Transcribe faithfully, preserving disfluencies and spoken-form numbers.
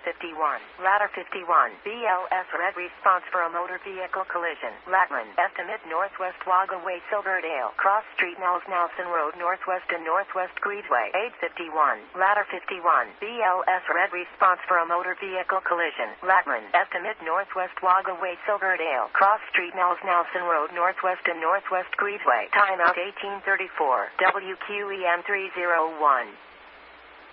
fifty-one. Ladder fifty-one. B L S red response for a motor vehicle collision. Latman. Estimate Northwest Wagaway Silverdale. Cross Street Nells Nelson Road Northwest and Northwest Greedway. eight fifty-one. Ladder fifty-one. B L S red response for a motor vehicle collision. Latman. Estimate Northwest Wagaway Silverdale. Cross Street Nells Nelson Road Northwest and Northwest Greedway. Timeout eighteen thirty-four. W Q E M three oh one.